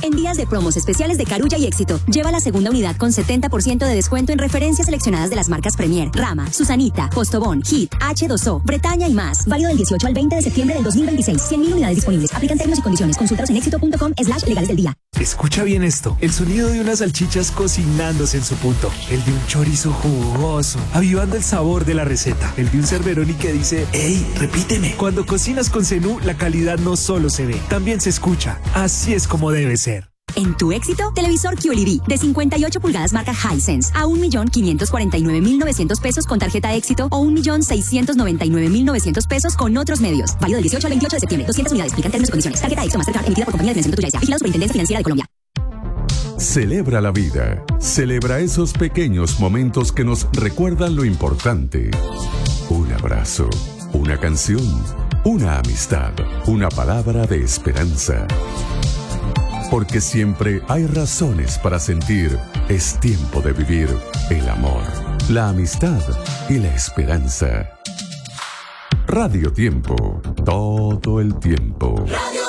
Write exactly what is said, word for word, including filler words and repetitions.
En días de promos especiales de Carulla y Éxito, lleva la segunda unidad con setenta por ciento de descuento en referencias seleccionadas de las marcas Premier, Rama, Susanita, Postobón, Hit, H dos O, Bretaña y más. Válido del dieciocho al veinte de septiembre del dos mil veintiséis. cien mil unidades disponibles. Aplican términos y condiciones. Consúltalos en éxito punto com slash legales del día. Escucha bien esto. El sonido de unas salchichas cocinándose en su punto. El de un chorizo jugoso, avivando el sabor de la receta. El de un Cerberoni que dice, ¡ey, repíteme! Cuando cocinas con Zenú, la calidad no solo se ve, también se escucha. Así es como debe ser. En tu Éxito, televisor Q L E D de cincuenta y ocho pulgadas marca Hisense a un millón quinientos cuarenta y nueve mil novecientos pesos con tarjeta Éxito o un millón seiscientos noventa y nueve mil novecientos pesos con otros medios. Válido del dieciocho al veintiocho de septiembre. doscientas unidades. Aplican términos y condiciones. Tarjeta Éxito Mastercard emitida por Compañía de Financiamiento Tuya S A. Vigilado Superintendencia Financiera de Colombia. Celebra la vida. Celebra esos pequeños momentos que nos recuerdan lo importante. Un abrazo, una canción, una amistad, una palabra de esperanza. Porque siempre hay razones para sentir, es tiempo de vivir el amor, la amistad y la esperanza. Radio Tiempo, todo el tiempo. Radio